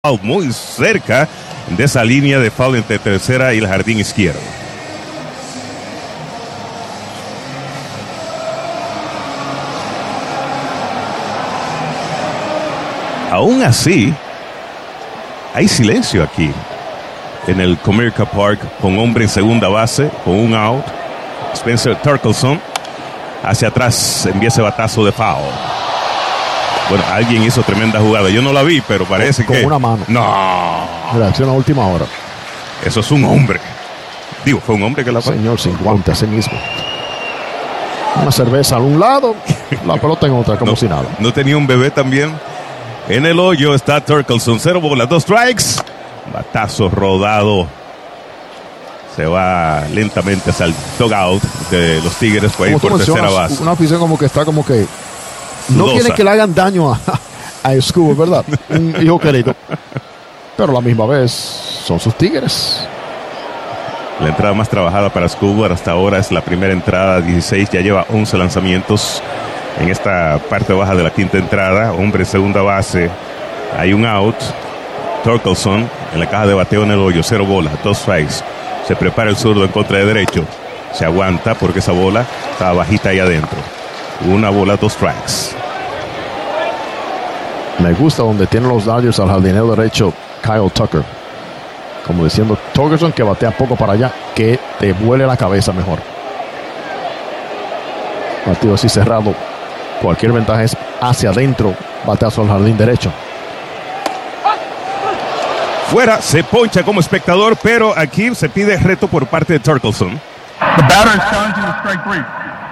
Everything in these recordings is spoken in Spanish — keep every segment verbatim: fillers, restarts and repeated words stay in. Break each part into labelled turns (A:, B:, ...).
A: muy cerca de esa línea de foul entre tercera y el jardín izquierdo. Aún así, hay silencio aquí en el Comerica Park, con hombre en segunda base, con un out. Spencer Torkelson hacia atrás envía ese batazo de foul. Bueno, alguien hizo tremenda jugada. Yo no la vi, pero parece
B: con,
A: que...
B: Con una mano.
A: No.
B: Reacción a última hora.
A: Eso es un hombre. Digo, fue un hombre que la...
B: Señor, sin guante, así mismo. Una cerveza a un lado, la pelota en otra, como
A: no,
B: si nada.
A: ¿No tenía un bebé también? En el hoyo está Torkelson. Cero bolas, dos strikes. Batazo rodado. Se va lentamente hacia el dugout de los Tigres. Por ahí por tercera base.
B: Una afición como que está como que... No
A: Dudosa.
B: quiere que le hagan daño a, a Scuba, ¿verdad? Un hijo querido. Pero a la misma vez son sus Tigres.
A: La entrada más trabajada para Scuba hasta ahora es la primera entrada, dieciséis. Ya lleva once lanzamientos en esta parte baja de la quinta entrada. Hombre en segunda base. Hay un out. Torkelson en la caja de bateo en el hoyo. Cero bolas, dos strikes. Se prepara el zurdo en contra de derecho. Se aguanta porque esa bola está bajita ahí adentro. Una bola, dos strikes.
B: Me gusta donde tienen los Dodgers al jardinero derecho Kyle Tucker. Como diciendo, Torkelson, que batea poco para allá, que te vuele la cabeza mejor. Partido así cerrado. Cualquier ventaja es hacia adentro. Bateazo al jardín derecho.
A: Fuera, se poncha como espectador, pero aquí se pide reto por parte de Torkelson.
C: The batter is challenging the strike three.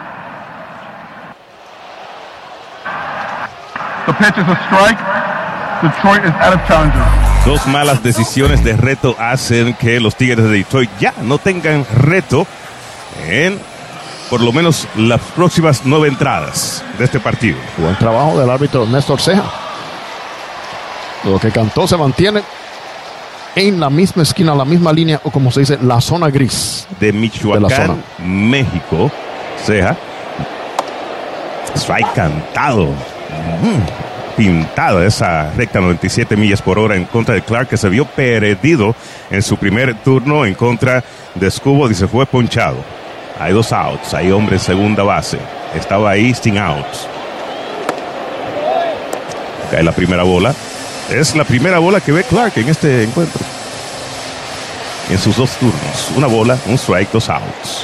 C: The pitch is a strike. Detroit is out of challenger.
A: Dos malas decisiones de reto hacen que los Tigres de Detroit ya no tengan reto en por lo menos las próximas nueve entradas de este partido.
B: Buen trabajo del árbitro Néstor Ceja. Lo que cantó se mantiene en la misma esquina, la misma línea, o como se dice, la zona gris
A: de Michoacán,
B: de la zona.
A: México. Ceja. Strike cantado. Mm. Pintada esa recta noventa y siete millas por hora en contra de Clark, que se vio perdido en su primer turno en contra de Scuba y se fue ponchado. Hay dos outs, hay hombre en segunda base. Estaba ahí sin outs. Cae la primera bola. Es la primera bola que ve Clark en este encuentro. En sus dos turnos. Una bola, un strike, dos outs.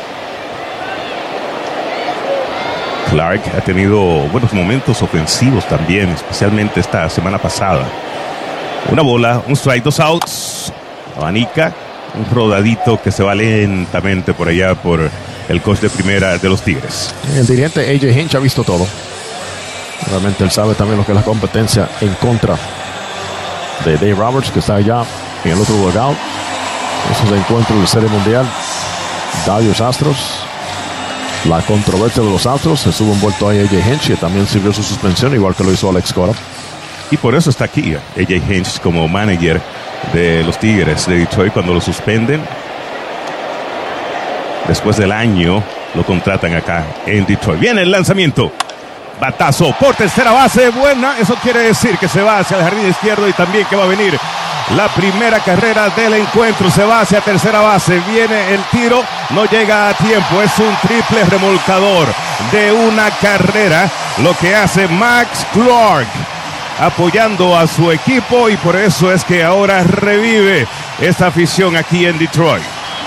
A: Clark ha tenido buenos momentos ofensivos también, especialmente esta semana pasada. Una bola, un strike, dos outs. Abanica, un rodadito que se va lentamente por allá por el coach de primera de los Tigres.
B: El dirigente A J Hinch ha visto todo. Realmente él sabe también lo que es la competencia en contra de Dave Roberts, que está allá en el otro dugout. Esos encuentros de Serie Mundial. Dodgers Astros. La controversia de los Astros, se estuvo envuelto ahí A J Hinch, que también sirvió su suspensión, igual que lo hizo Alex Cora.
A: Y por eso está aquí A J Hinch como manager de los Tigres de Detroit. Cuando lo suspenden, después del año, lo contratan acá en Detroit. Viene el lanzamiento. Batazo por tercera base, buena. Eso quiere decir que se va hacia el jardín izquierdo y también que va a venir la primera carrera del encuentro. Se va hacia tercera base, viene el tiro, no llega a tiempo. Es un triple remolcador de una carrera, lo que hace Max Clark, apoyando a su equipo, y por eso es que ahora revive esta afición aquí en Detroit.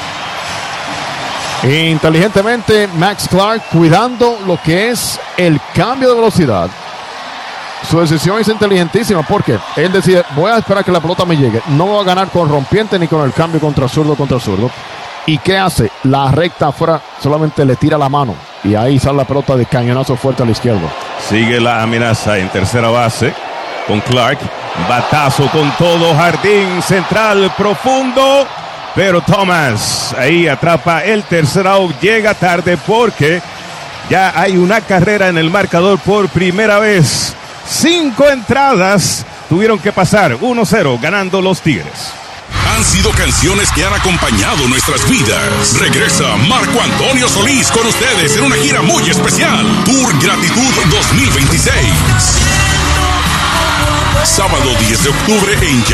B: Inteligentemente Max Clark cuidando lo que es el cambio de velocidad. Su decisión es inteligentísima porque él decide, voy a esperar que la pelota me llegue, no voy a ganar con rompiente ni con el cambio contra zurdo contra zurdo. ¿Y qué hace? La recta afuera solamente le tira la mano y ahí sale la pelota de cañonazo fuerte a la izquierda.
A: Sigue la amenaza en tercera base con Clark. Batazo con todo, jardín central profundo, pero Thomas ahí atrapa el tercer out. Llega tarde porque ya hay una carrera en el marcador por primera vez. Cinco entradas tuvieron que pasar, uno cero ganando los Tigres.
D: Han sido canciones que han acompañado nuestras vidas. Regresa Marco Antonio Solís con ustedes en una gira muy especial. Tour Gratitud dos mil veintiséis. Sábado diez de octubre en